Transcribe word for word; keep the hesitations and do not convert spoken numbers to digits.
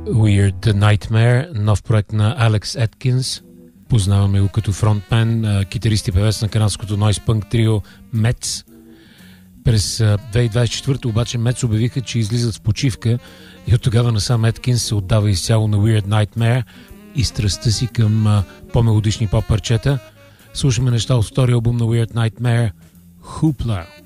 Weird Nightmare, нов проект на Алекс Еткинс. Познаваме го като фронтмен, китарист и певец на канадското нойз пънк трио Metz. През две хиляди двадесет и четвърта обаче Metz обявиха, че излизат в почивка и от тогава насам Еткинс се отдава изцяло на Weird Nightmare и страстта си към по-мелодични поп-парчета. Слушаме неща от втория албум на Weird Nightmare, Hoopla.